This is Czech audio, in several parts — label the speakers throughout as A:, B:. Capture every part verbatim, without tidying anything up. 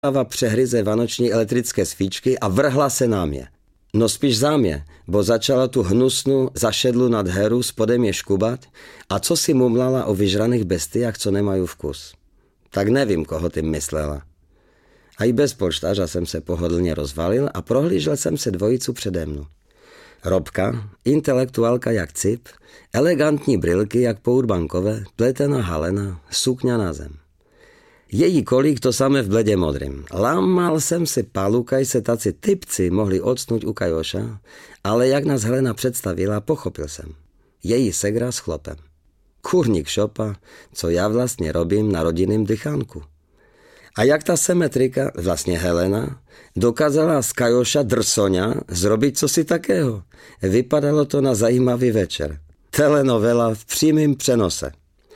A: Ava přehryze vánoční elektrické svíčky a vrhla se na mě. No spíš za mě, bo začala tu hnusnou zašedlu nad heru spodem je škubat a co si mumlala o vyžraných bestiách, co nemají vkus. Tak nevím, koho tím myslela. A i bez polštářa jsem se pohodlně rozvalil a prohlížel jsem se dvojicu přede mnou. Robka, intelektuálka jak cip, elegantní brilky jak pourbankové, pletená halena, sukňa na zem. Její kolík to samé v bledě modrým. Lámal jsem si palu, kaj se taci typci mohli odsnúť u Kajoša, ale jak nás Helena představila, pochopil jsem. Její segra s chlopem. Kurník šopa, co já vlastně robím na rodinným dychánku. A jak ta symetrika, vlastně Helena, dokázala z Kajoša drsoňa zrobiť cosi takého. Vypadalo to na zajímavý večer. Telenovela v přímém přenose.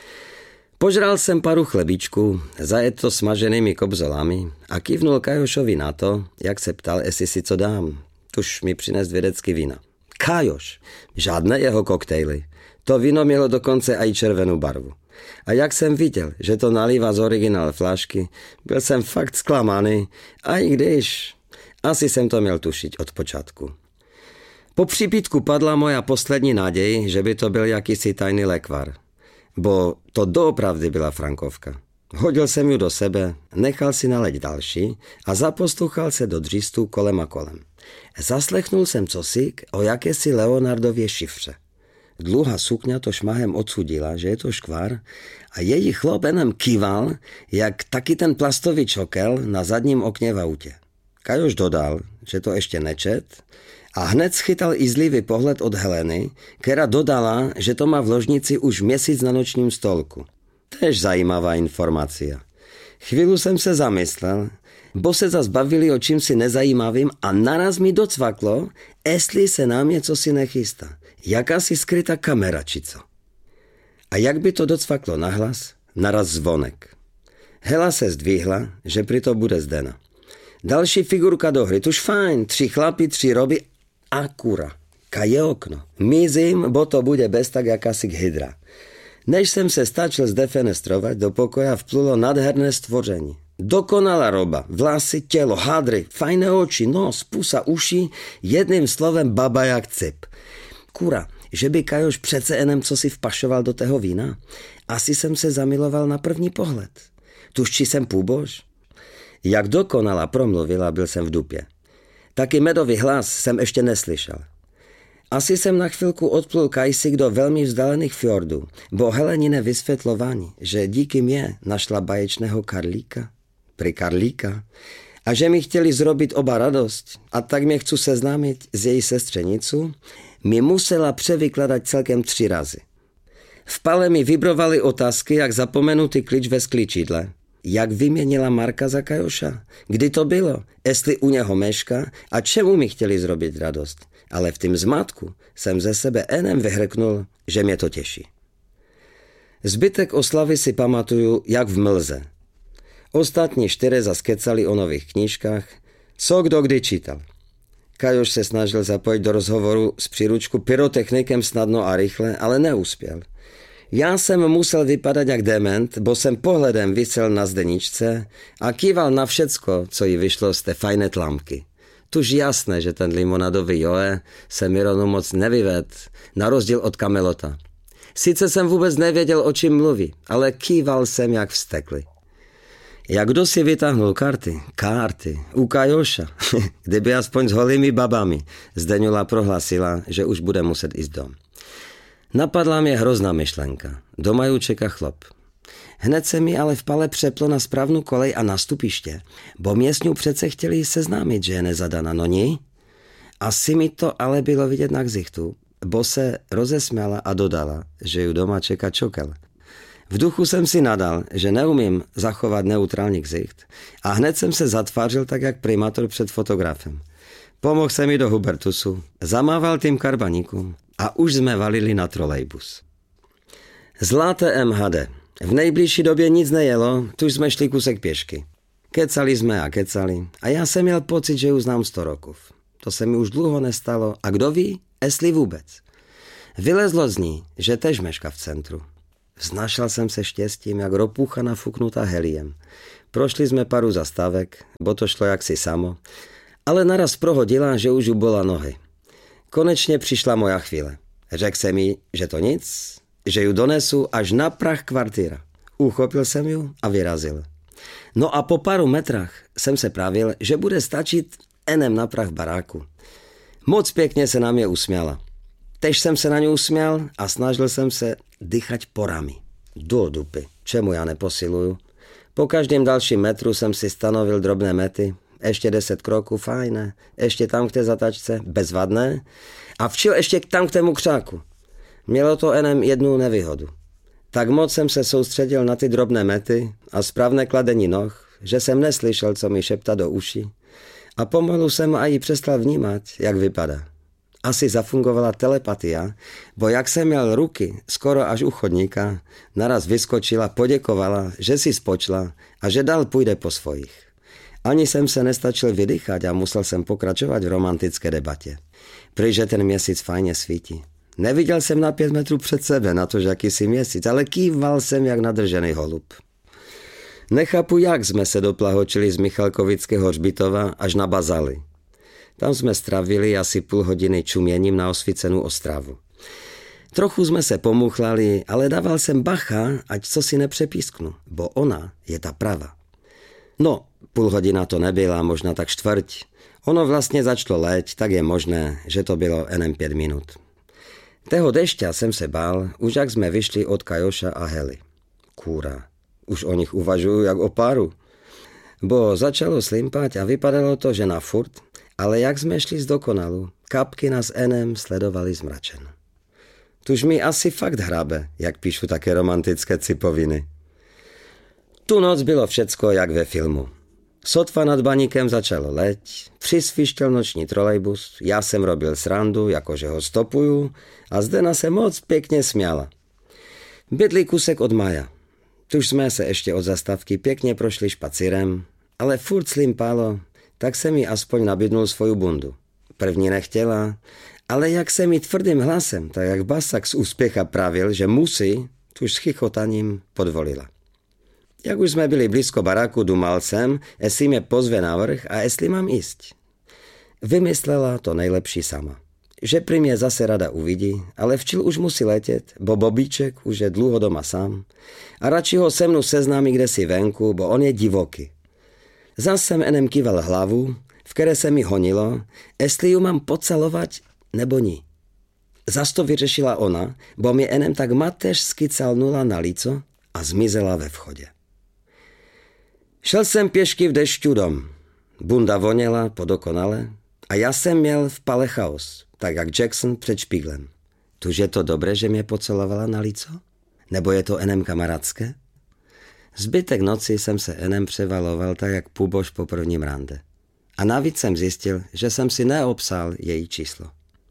A: Požral jsem paru chlebíčků, zajet to smaženými kobzolami a kývnul Kajošovi na to, jak se ptal, jestli si co dám. Tuž mi přines vědecky vína. Kajoš, žádné jeho koktejly. To víno mělo dokonce i červenou barvu. A jak jsem viděl, že to nalívá z originál flašky, byl jsem fakt zklamaný, a i když, asi jsem to měl tušiť od počátku. Po přípitku padla moja poslední naděj, že by to byl jakýsi tajný lekvar. Bo to doopravdy byla frankovka. Hodil jsem ju do sebe, nechal si naleť další a zaposlouchal se do dřístu kolem a kolem. Zaslechnul jsem cosi o jakési Leonardově šifře. Dluhá sukňa to šmahem odsudila, že je to škvár a její chlop jenom kýval, jak taky ten plastový čokel na zadním okně v autě. Kajoš dodal, že to ještě nečet a hned schytal izlivý pohled od Heleny, která dodala, že to má v ložnici už měsíc na nočním stolku. Tež zajímavá informace. Chvíli jsem se zamyslel, bo se zas bavili o čímsi nezajímavým a naraz mi docvaklo, jestli se nám něco si nechystá. Jakási skrytá kamera, či co. A jak by to docvaklo nahlas, naraz zvonek. Hela se zdvihla, že pri to bude Zdena. Další figurka do hry, tuž fajn, tři chlapi, tři roby a kura. Kaje okno. Mizím, bo to bude bez tak jakási hydra. Než jsem se stačil zdefenestrovat, do pokoja vplulo nádherné stvoření. Dokonalá roba, vlasy, tělo, hadry, fajné oči, nos, pusa, uši, jedným slovem baba jak cip. Kura, že by Kajoš přece jenom co si vpašoval do tého vína? Asi jsem se zamiloval na první pohled. Tuž či jsem půbož? Jak dokonala promluvila, byl jsem v dupě. Taky medový hlas jsem ještě neslyšel. Asi jsem na chvilku odplul kajsik do velmi vzdálených fjordů, bo Helenine vysvětlování, že díky mě našla baječného Karlíka, pri Karlíka, a že mi chtěli zrobit oba radost, a tak mě chcu seznámit s její sestřenicu, mi musela převykladat celkem tři razy. V pale mi vibrovali otázky, jak zapomenutý klíč ve skličidle, jak vyměnila Marka za Kajoša, kdy to bylo, jestli u něho meška a čemu mi chtěli zrobit radost. Ale v tým zmatku jsem ze sebe enem vyhrknul, že mě to těší. Zbytek oslavy si pamatuju jak v mlze. Ostatní čtyři zaskecali o nových knížkách, co kdo kdy čítal. Kajoš se snažil zapojit do rozhovoru s příručku pyrotechnikem snadno a rychle, ale neuspěl. Já jsem musel vypadat jak dement, bo jsem pohledem visel na zdeničce a kýval na všecko, co jí vyšlo z té fajné tlamky. Tuž jasné, že ten limonadový Joe se Mironu moc nevyved, na rozdíl od Kamelota. Sice jsem vůbec nevěděl, o čím mluví, ale kýval jsem jak vztekli. Jak kdo si vytáhnul karty, karty, u Kajoša, kdyby aspoň s holými babami, Zdeňula prohlásila, že už bude muset ísť dom. Napadla mě hrozná myšlenka. Doma ju čeká chlop. Hned se mi ale v pale přeplo na správnou kolej a na stupiště, bo městňu přece chtěli seznámit, že je nezadaná, no ní? Asi mi to ale bylo vidět na ksichtu, bo se rozesměla a dodala, že ju doma čeká čokel. V duchu jsem si nadal, že neumím zachovat neutrální ksicht a hned jsem se zatvářil tak, jak primátor před fotografem. Pomohl se mi do Hubertusu, zamával tým karbaníkům a už jsme valili na trolejbus. Zlaté M H D. V nejbližší době nic nejelo, tuž jsme šli kusek pěšky. Kecali jsme a kecali a já jsem měl pocit, že ju znám sto rokov. To se mi už dlouho nestalo a kdo ví, jestli vůbec. Vylezlo z ní, že tež meška v centru. Vznašal jsem se štěstím, jak ropucha nafuknutá heliem. Prošli sme paru zastávek, bo to šlo jaksi samo, ale naraz prohodila, že už ju bola nohy. Konečne prišla moja chvíle. Řekl jsem jí, že to nic, že ju donesu až na prah kvartíra. Uchopil jsem ju a vyrazil. No a po paru metrách jsem se pravil, že bude stačit enem na prah baráku. Moc pěkně se na mě usměla. Tež jsem se na ňu usměl a snažil jsem se dýchať porami. Do dupy, čemu já neposiluju. Po každém dalším metru jsem si stanovil drobné mety. Ještě deset kroků, fajné. Ještě tam k té zatačce, bezvadné. A včil ještě tam k tému křáku. Mělo to enem jednu nevýhodu. Tak moc jsem se soustředil na ty drobné mety a správné kladení noh, že jsem neslyšel, co mi šeptá do uší. A pomalu jsem a jí přestal vnímat, jak vypadá. Asi zafungovala telepatia, bo jak jsem měl ruky skoro až u chodníka, naraz vyskočila, poděkovala, že si spočla a že dál půjde po svojich. Ani jsem se nestačil vydýchat a musel jsem pokračovat v romantické debatě. Prýže ten měsíc fajně svítí. Neviděl jsem na pět metrů před sebe, na to, že jakýsi měsíc, ale kýval jsem jak nadržený holub. Nechápu, jak jsme se doplahočili z Michalkovického hřbitova až na Bazaly. Tam jsme stravili asi půl hodiny čuměním na osvícenou Ostravu. Trochu jsme se pomuchlali, ale dával jsem bacha, ať co si nepřepísknu, bo ona je ta prava. No, půl hodina to nebyla, možná tak čtvrť. Ono vlastně začalo léť, tak je možné, že to bylo enem pět minut. Tého dešťa jsem se bál, už jak jsme vyšli od Kajoša a Hely. Kůra, už o nich uvažuju jak o páru. Bo začalo slimpať a vypadalo to, že na furt, ale jak jsme šli z dokonalu, kapky nás enem sledovali zmračen. Tuž mi asi fakt hrabe, jak píšu také romantické cipoviny. Tu noc bylo všecko jak ve filmu. Sotva nad baníkem začalo leť, přisvištěl noční trolejbus, já jsem robil srandu, jakože ho stopuju a Zdena se moc pěkně směla. Bydlí kusek od Maja. Tuž jsme se ještě od zastávky pěkně prošli špacírem, ale furt slimpalo, tak jsem jí aspoň nabídnul svoju bundu. První nechtěla, ale jak jsem jí tvrdým hlasem, tak jak basak z úspěcha pravil, že musí, tuž s chichotaním podvolila. Jak už jsme byli blízko baráku, dumal jsem, jestli mě pozve na vrch a jestli mám jíst. Vymyslela to nejlepší sama. Že pri mě zase rada uvidí, ale včil už musí letět, bo Bobíček už je dlouho doma sám a radši ho se mnou seznámí kdesi venku, bo on je divoký. Zas jsem enem kýval hlavu, v které se mi honilo, jestli ju mám pocalovat nebo ní. Zas to vyřešila ona, bo mě enem tak mateřsky calnula na líco a zmizela ve vchodě. Šel jsem pěšky v dešťu dom. Bunda voněla podokonale a já jsem měl v pale chaos, tak jak Jackson před špíglem. Tuž je to dobré, že mě pocelovala na líco? Nebo je to enem kamarádské? Zbytek noci jsem se enem převaloval tak jak půbož po prvním rande. A navíc jsem zjistil, že jsem si neobsal její číslo.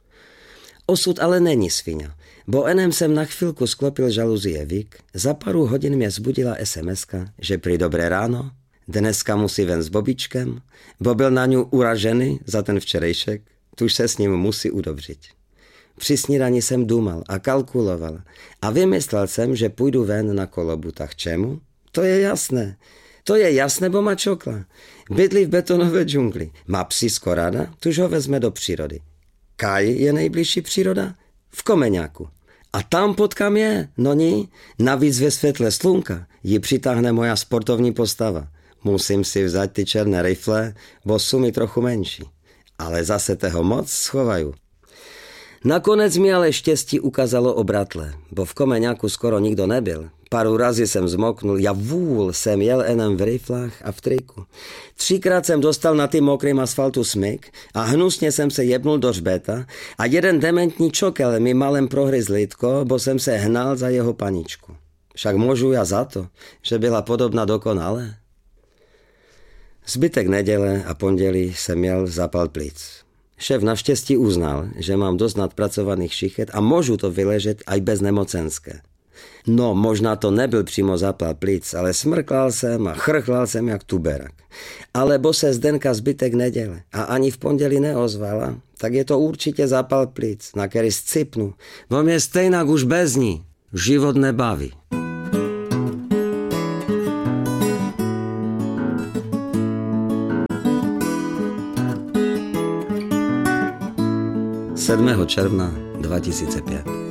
A: Osud ale není sviňa, bo enem jsem na chvilku sklopil žaluzie vík, za paru hodin mě zbudila es em eska, že prý dobré ráno, dneska musí ven s Bobíčkem, bo byl na ňu uražený za ten včerejšek, tuž se s ním musí udobřit. Při snídani jsem důmal a kalkuloval a vymyslel jsem, že půjdu ven na kolobutách. Čemu? To je jasné. To je jasné, bo má čokla. Bydlí v betonové džungli. Má psísko ráda, tuž ho vezme do přírody. Kaj je nejbližší příroda? V Komeňáku. A tam potkám je, no ní, navíc ve světle slunka ji přitáhne moja sportovní postava. Musím si vzať ty černé rifle, bo jsou mi trochu menší. Ale zase toho moc schovaju. Nakonec mi ale štěstí ukázalo obratle, bo v Komeňáku skoro nikdo nebyl. Paru razy jsem zmoknul, já vůl jsem jel enem v riflách a v triku. Třikrát jsem dostal na tým mokrým asfaltu smyk a hnusně jsem se jebnul do hřbeta a jeden dementní čokel mi malem prohryz lidko, bo jsem se hnal za jeho paničku. Však můžu já za to, že byla podobná dokonale. Zbytek neděle a pondělí jsem měl zápal plic. Šéf naštěstí uznal, že mám dost nadpracovaných šichet a můžu to vyležet aj bez nemocenské. No, možná to nebyl přímo zápal plic, ale smrklal jsem a chrchlal jsem jak tuberak. Alebo se Zdenka zbytek neděle a ani v pondělí neozvala, tak je to určitě zápal plic, na který scipnu, bo mě stejnak už bez ní život nebaví. sedmého června dva tisíce pět.